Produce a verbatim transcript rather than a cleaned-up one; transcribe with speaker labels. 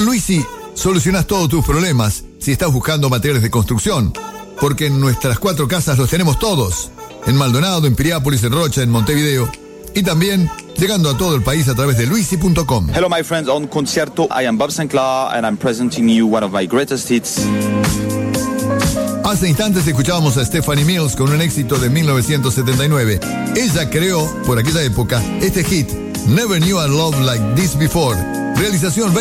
Speaker 1: Con Luisi solucionás todos tus problemas si estás buscando materiales de construcción, porque en nuestras cuatro casas los tenemos todos. En Maldonado, en Piriápolis, en Rocha, en Montevideo. Y también llegando a todo el país a través de luisi punto com.
Speaker 2: Hello my friends, on Concierto, I am Bob Sinclair and I'm presenting you one of my greatest hits.
Speaker 1: Hace instantes escuchábamos a Stephanie Mills con un éxito de mil novecientos setenta y nueve. Ella creó, por aquella época, este hit, Never Knew a Love Like This Before. Realización